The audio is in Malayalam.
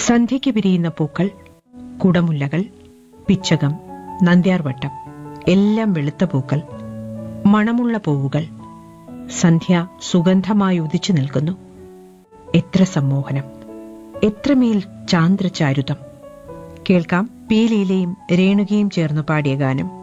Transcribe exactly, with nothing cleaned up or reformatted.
സന്ധ്യയ്ക്ക് വിരിയുന്ന പൂക്കൾ, കുടമുല്ലകൾ, പിച്ചകം, നന്ദ്യാർവട്ടം, എല്ലാം വെളുത്ത പൂക്കൾ, മണമുള്ള പൂവുകൾ. സന്ധ്യ സുഗന്ധമായി ഉദിച്ചു നിൽക്കുന്നു. എത്ര സമ്മോഹനം, എത്രമേൽ ചാന്ദ്രചാരുതം. കേൾക്കാം പി ലീലയും രേണുകയും ചേർന്ന് പാടിയ ഗാനം.